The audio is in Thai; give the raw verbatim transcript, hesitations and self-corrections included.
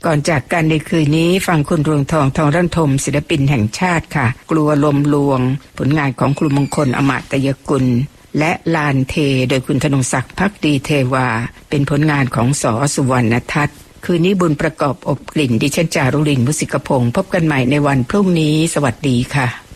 ก่อนจากกันในคืนนี้ฟังคุณรวงทองทองรัตนทมศิลปินแห่งชาติค่ะกลัวลมลวงผลงานของครูมงคลอมาตยกุลและลานเทโดยคุณธนงศักดิ์ภักดีเทวาเป็นผลงานของส.สุวรรณทัศน์คืนนี้บุญประกอบอบกลิ่นดิฉันจารุลินมุสิกพงศ์พบกันใหม่ในวันพรุ่งนี้สวัสดีค่ะ